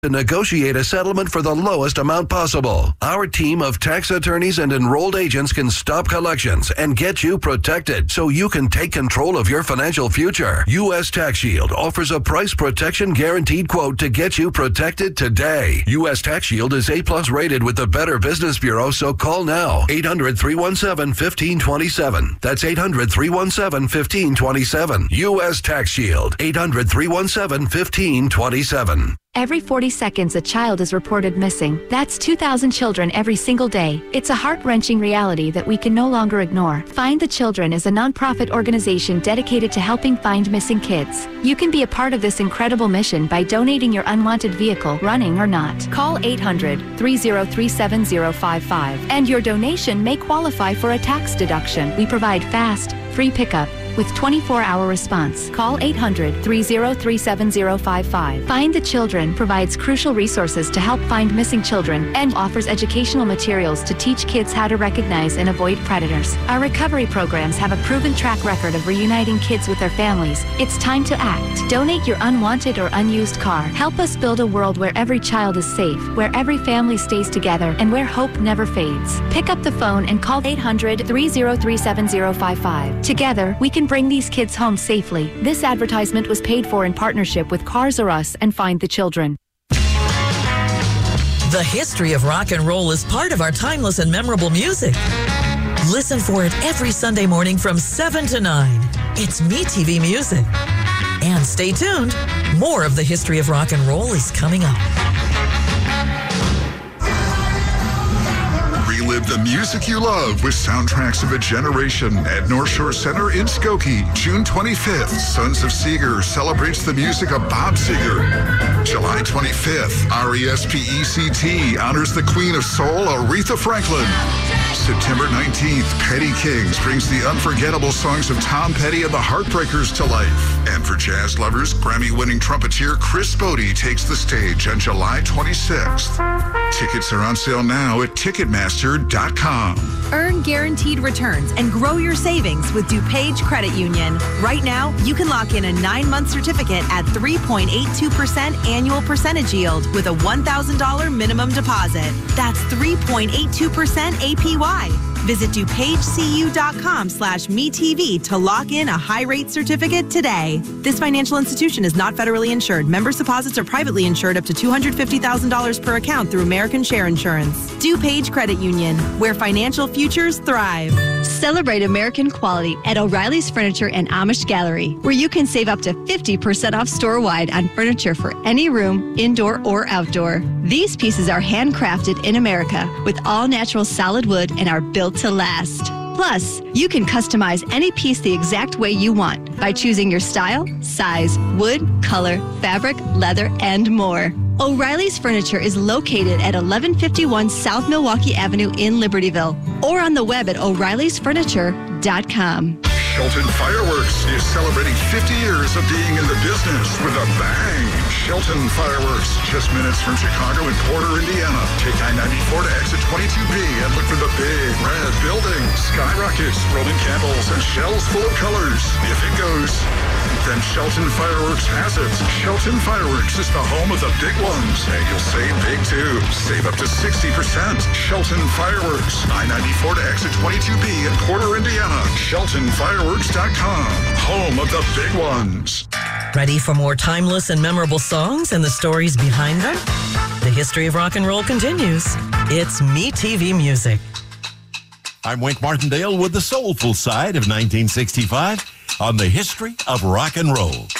to negotiate a settlement for the lowest amount possible. Our team of tax attorneys and enrolled agents can stop collections and get you protected so you can take control of your financial future. U.S. Tax Shield offers a price protection guaranteed quote to get you protected today. U.S. Tax Shield is A+ rated with the Better Business Bureau, so call now. 800-317-1527. That's 800-317-1527. U.S. Tax Shield. 800-317-1527. Every 40 seconds, a child is reported missing. That's 2,000 children every single day. It's a heart-wrenching reality that we can no longer ignore. Find the Children is a nonprofit organization dedicated to helping find missing kids. You can be a part of this incredible mission by donating your unwanted vehicle, running or not. Call 800-303-7055, and your donation may qualify for a tax deduction. We provide fast, free pickup with 24-hour response. Call 800-303-7055. Find the Children provides crucial resources to help find missing children and offers educational materials to teach kids how to recognize and avoid predators. Our recovery programs have a proven track record of reuniting kids with their families. It's time to act. Donate your unwanted or unused car. Help us build a world where every child is safe, where every family stays together, and where hope never fades. Pick up the phone and call 800-303-7055. Together, we can bring these kids home safely. This advertisement was paid for in partnership with Cars R Us and Find the Children. The history of rock and roll is part of our timeless and memorable music. Listen for it every Sunday morning from 7 to 9. It's MeTV Music. And stay tuned. More of the history of rock and roll is coming up. Relive the music you love with Soundtracks of a Generation at North Shore Center in Skokie. June 25th, Sons of Seeger celebrates the music of Bob Seger. July 25th, RESPECT honors the Queen of Soul, Aretha Franklin. September 19th, Petty Kings brings the unforgettable songs of Tom Petty and the Heartbreakers to life. And for jazz lovers, Grammy-winning trumpeter Chris Bode takes the stage on July 26th. Tickets are on sale now at Ticketmaster.com. Earn guaranteed returns and grow your savings with DuPage Credit Union. Right now, you can lock in a 9-month certificate at 3.82% annual percentage yield with a $1,000 minimum deposit. That's 3.82% APY. Visit DuPageCU.com/MeTV to lock in a high-rate certificate today. This financial institution is not federally insured. Members' deposits are privately insured up to $250,000 per account through American Share Insurance. DuPage Credit Union, where financial futures thrive. Celebrate American quality at O'Reilly's Furniture and Amish Gallery, where you can save up to 50% off store-wide on furniture for any room, indoor or outdoor. These pieces are handcrafted in America with all-natural solid wood and are built to last. Plus, you can customize any piece the exact way you want by choosing your style, size, wood, color, fabric, leather, and more. O'Reilly's Furniture is located at 1151 South Milwaukee Avenue in Libertyville or on the web at O'Reilly'sFurniture.com. Shelton Fireworks is celebrating 50 years of being in the business with a bang. Shelton Fireworks, just minutes from Chicago and Porter, Indiana. Take I-94 to exit 22B and look for the big red building, skyrockets, Roman candles, and shells full of colors. If it goes, then Shelton Fireworks has it. Shelton Fireworks is the home of the big ones, and you'll save big too. Save up to 60%. Shelton Fireworks, I-94 to exit 22B in Porter, Indiana. SheltonFireworks.com, home of the big ones. Ready for more timeless and memorable songs and the stories behind them? The history of rock and roll continues. It's MeTV Music. I'm Wink Martindale with the soulful side of 1965 on the history of rock and roll.